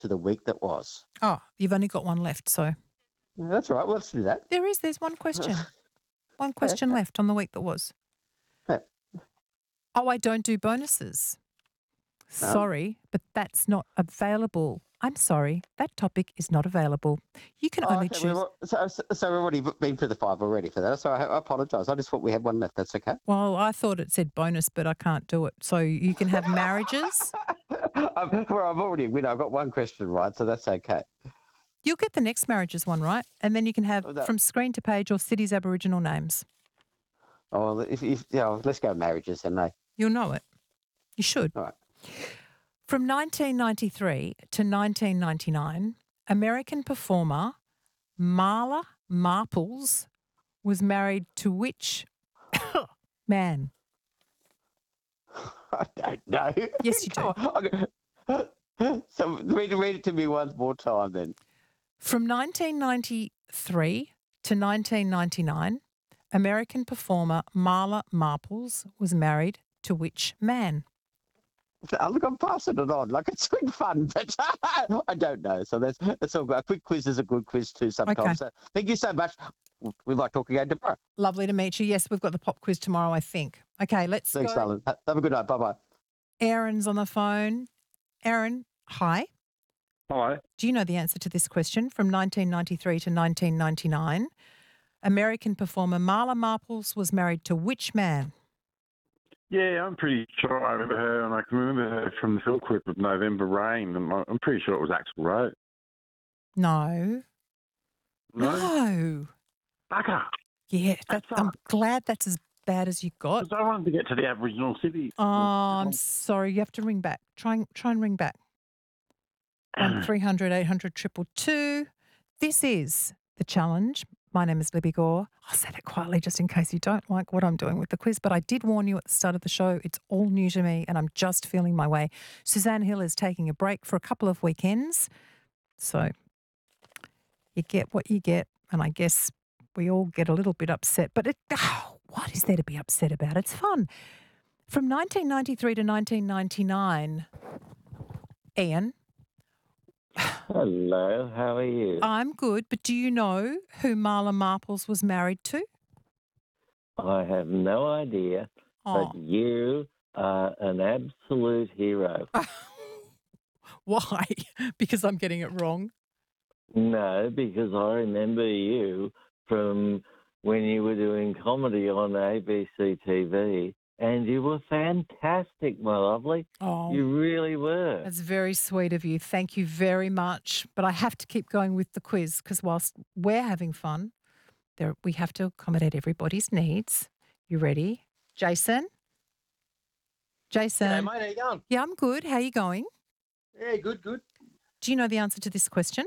to the week that was. Oh, you've only got one left, so Yeah, that's all right. Well, let's do that. there's one question. One question left on the week that was. Yeah. Oh, I don't do bonuses. Sorry, but that's not available. I'm sorry, that topic is not available. You can only Okay, choose. so we've already been through the 5 already for that. So I apologise. I just thought we had one left. That's okay. Well, I thought it said bonus, but I can't do it. So you can have marriages. I've already, I've got one question right, so that's okay. You'll get the next marriages one right, and then you can have that- from screen to page or cities' Aboriginal names. Oh, let's go marriages, and You'll know it. You should. all right. From 1993 to 1999, American performer Marla Marples was married to which man? I don't know. Yes, you do. So read it to me one more time, then. From 1993 to 1999, American performer Marla Marples was married to which man? Look, I'm passing it on. Like, it's been fun, but I don't know. So that's all good. A quick quiz is a good quiz too sometimes. Okay. So thank you so much. We like talking again tomorrow. Lovely to meet you. Yes, we've got the pop quiz tomorrow, I think. Okay, let's Thanks, go. darling. Have a good night. Bye-bye. Aaron's on the phone. Aaron, hi. Hi. Do you know the answer to this question? From 1993 to 1999, American performer Marla Marples was married to which man? Yeah, I'm pretty sure I remember her, and I can remember her from the film clip of November Rain, and I'm pretty sure it was Axl Rose. No. No. Bugger. Yeah, That I'm sucks. glad that's as bad as you got. Because I wanted to get to the Aboriginal city. Oh, I'm sorry. You have to ring back. Try and ring back. 1300 800 222. This is The Challenge. My name is Libby Gore. I'll say that quietly just in case you don't like what I'm doing with the quiz, but I did warn you at the start of the show. It's all new to me and I'm just feeling my way. Suzanne Hill is taking a break for a couple of weekends. So you get what you get, and I guess we all get a little bit upset. But what is there to be upset about? It's fun. From 1993 to 1999, Ian. Hello, how are you? I'm good, but do you know who Marla Marples was married to? I have no idea, Oh. but you are an absolute hero. Why? Because I'm getting it wrong. No, because I remember you from when you were doing comedy on ABC TV, and you were fantastic, my lovely. Oh, You really were. that's very sweet of you. Thank you very much. But I have to keep going with the quiz because whilst we're having fun, we have to accommodate everybody's needs. You ready? Jason? Jason? G'day, mate. How you going? Yeah, I'm good. How are you going? Yeah, good. Do you know the answer to this question?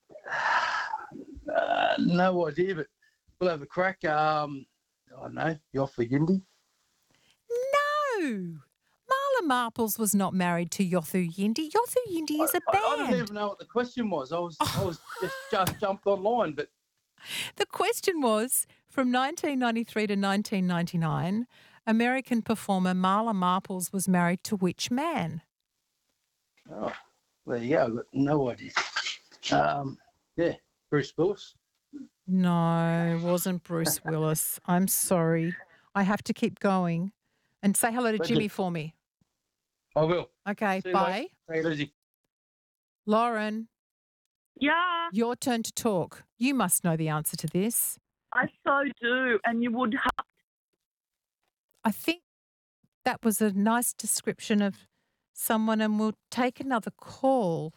No idea, but we'll have a crack. I don't know. You off for Yindi? No. Marla Marples was not married to Yothu Yindi. Yothu Yindi is a I band. didn't even know what the question was. I was just jumped online, but The question was, from 1993 to 1999, American performer Marla Marples was married to which man? oh, there you go. I've got no idea. Yeah, Bruce Willis. No, it wasn't Bruce Willis. I'm sorry. I have to keep going. And say hello to Thank Jimmy you. for me. I will. Okay, See you, bye. mate. Take it easy. Lauren, Yeah, your turn to talk. You must know the answer to this. I so do. And you would have. I think that was a nice description of someone, and we'll take another call.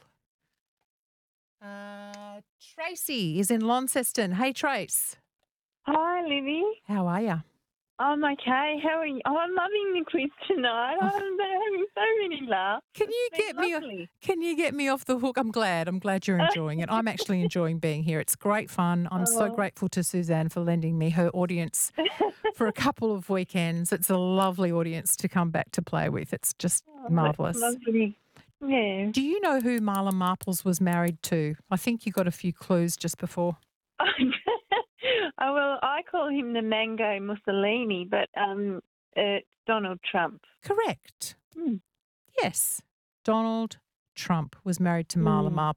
Tracy is in Launceston. Hey, Trace. Hi, Libby. How are you? I'm okay. How are you? Oh, I'm loving the quiz tonight. I'm having so many laughs. Can you It's get been me? lovely. Can you get me off the hook? I'm glad you're enjoying it. I'm actually enjoying being here. It's great fun. I'm so Oh. grateful to Suzanne for lending me her audience for a couple of weekends. It's a lovely audience to come back to play with. It's just Oh, marvellous. that's lovely. Yeah. Do you know who Marla Marples was married to? I think you got a few clues just before. Oh, well, I call him the Mango Mussolini, but it's Donald Trump. Correct. Hmm. Yes, Donald Trump was married to Marla Marble.